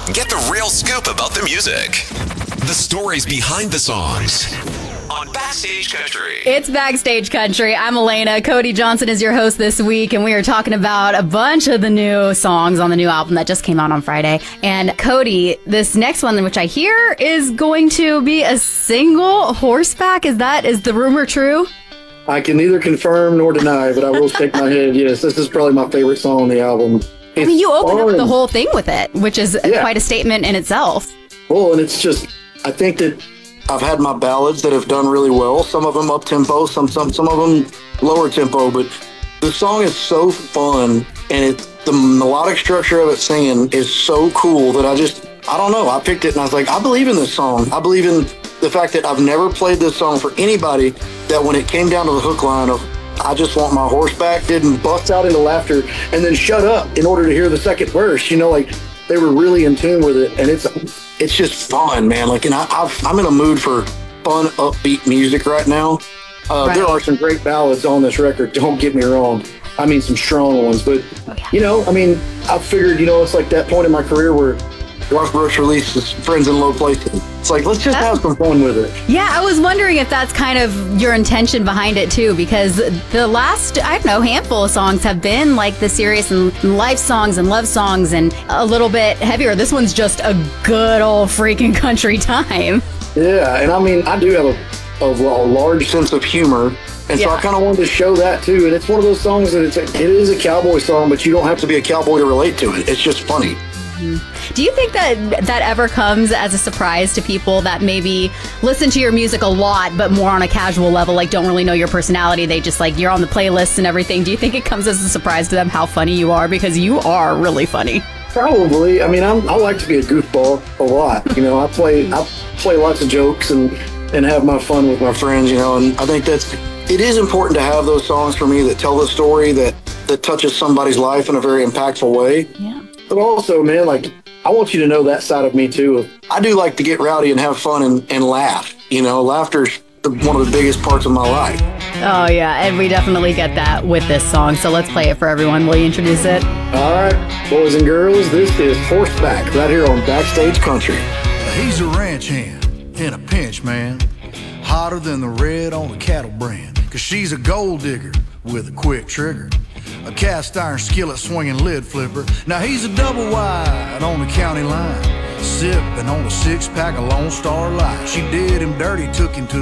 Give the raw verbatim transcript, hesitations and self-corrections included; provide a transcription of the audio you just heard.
Get the real scoop about the music. The stories behind the songs. On Backstage Country. It's Backstage Country. I'm Elena. Cody Johnson is your host this week, and we are talking about a bunch of the new songs on the new album that just came out on Friday. And Cody, this next one, which I hear is going to be a single, Horseback. Is that, is the rumor true? I can neither confirm nor deny, but I will shake my head. Yes, this is probably my favorite song on the album. It's I mean, you opened fun. up the whole thing with it, which is Yeah. quite a statement in itself. Well, and it's just, I think that I've had my ballads that have done really well. Some of them up tempo, some some some of them lower tempo. But the song is so fun, and it the melodic structure of it singing is so cool that I just I don't know. I picked it and I was like, I believe in this song. I believe in the fact that I've never played this song for anybody. That when it came down to the hook line of I just want my horseback, didn't bust out into laughter and then shut up in order to hear the second verse. You know, like they were really in tune with it, and it's it's just fun, man. Like, and I, I've, I'm in a mood for fun, upbeat music right now. Uh, Right. There are some great ballads on this record. Don't get me wrong. I mean, some strong ones, but Oh, yeah. you know, I mean, I figured, you know, it's like that point in my career where Garth Brooks released his Friends in Low Places. It's like, let's just That's- have some fun with it. Yeah, I was wondering if that's kind of your intention behind it too, because the last, I don't know, handful of songs have been like the serious and life songs and love songs and a little bit heavier. This one's just a good old freaking country time. Yeah, and I mean, I do have a, a, a large sense of humor, and so Yeah. I kind of wanted to show that too. And it's one of those songs that it's a, it is a cowboy song, but you don't have to be a cowboy to relate to it. It's just funny. Do you think that that ever comes as a surprise to people that maybe listen to your music a lot, but more on a casual level, like don't really know your personality? They just like, you're on the playlists and everything. Do you think it comes as a surprise to them how funny you are? Because you are really funny. Probably. I mean, I'm, I like to be a goofball a lot. You know, I play I play lots of jokes and and have my fun with my friends. You know, and I think that's it is important to have those songs for me that tell the story that that touches somebody's life in a very impactful way. Yeah. But also, man, like, I want you to know that side of me, too. I do like to get rowdy and have fun and, and laugh. You know, laughter's the, one of the biggest parts of my life. Oh, yeah. And we definitely get that with this song. So let's play it for everyone. Will you introduce it? All right, boys and girls, this is Horseback right here on Backstage Country. He's a ranch hand in a pinch, man. Hotter than the red on the cattle brand. Cause she's a gold digger with a quick trigger. A cast iron skillet swinging lid flipper. Now he's a double wide on the county line. Sipping on a six pack of Lone Star Light. She did him dirty, took him to